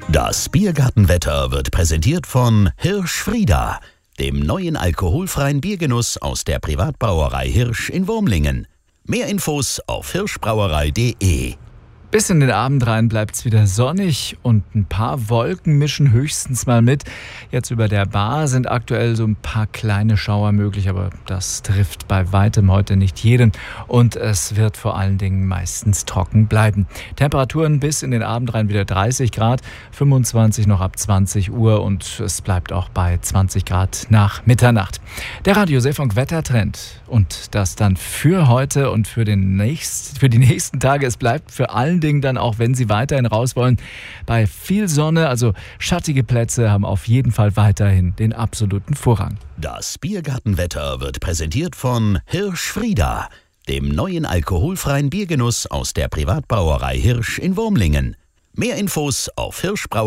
Das Biergartenwetter wird präsentiert von Hirsch-Frieda, dem neuen alkoholfreien Biergenuss aus der Privatbrauerei Hirsch in Wurmlingen. Mehr Infos auf hirschbrauerei.de. Bis in den Abend rein bleibt's wieder sonnig und ein paar Wolken mischen höchstens mal mit. Jetzt über der Bar sind aktuell so ein paar kleine Schauer möglich, aber das trifft bei weitem heute nicht jeden. Und es wird vor allen Dingen meistens trocken bleiben. Temperaturen bis in den Abend rein wieder 30 Grad, 25 noch ab 20 Uhr und es bleibt auch bei 20 Grad nach Mitternacht. Der Radio Seefunk Wettertrend und das dann für heute und für die nächsten Tage. Es bleibt für allen Dingen dann, auch wenn Sie weiterhin raus wollen, bei viel Sonne, also schattige Plätze haben auf jeden Fall weiterhin den absoluten Vorrang. Das Biergartenwetter wird präsentiert von Hirsch-Frieda, dem neuen alkoholfreien Biergenuss aus der Privatbrauerei Hirsch in Wurmlingen. Mehr Infos auf hirschbrauerei.de.